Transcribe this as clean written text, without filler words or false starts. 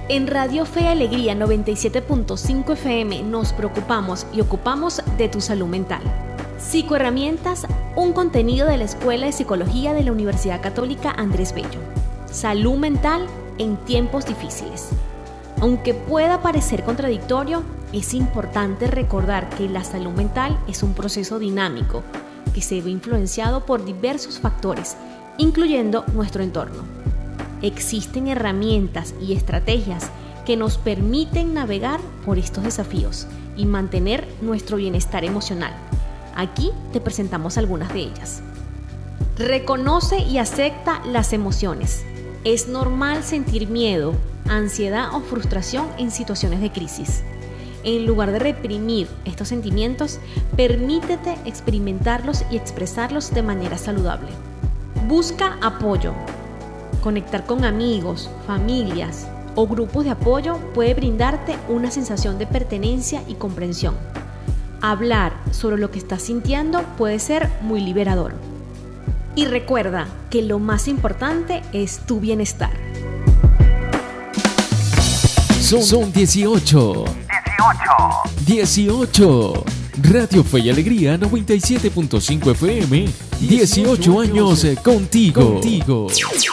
En Radio Fe y Alegría 97.5 FM nos preocupamos y ocupamos de tu salud mental. Psicoherramientas, un contenido de la Escuela de Psicología de la Universidad Católica Andrés Bello. Salud mental en tiempos difíciles. Aunque pueda parecer contradictorio, es importante recordar que la salud mental es un proceso dinámico que se ve influenciado por diversos factores, incluyendo nuestro entorno. Existen herramientas y estrategias que nos permiten navegar por estos desafíos y mantener nuestro bienestar emocional. Aquí te presentamos algunas de ellas. Reconoce y acepta las emociones. Es normal sentir miedo, ansiedad o frustración en situaciones de crisis. En lugar de reprimir estos sentimientos, permítete experimentarlos y expresarlos de manera saludable. Busca apoyo. Conectar con amigos, familias o grupos de apoyo puede brindarte una sensación de pertenencia y comprensión. Hablar sobre lo que estás sintiendo puede ser muy liberador. Y recuerda que lo más importante es tu bienestar. Son 18. 18. Radio Fe y Alegría 97.5 FM. 18 años contigo.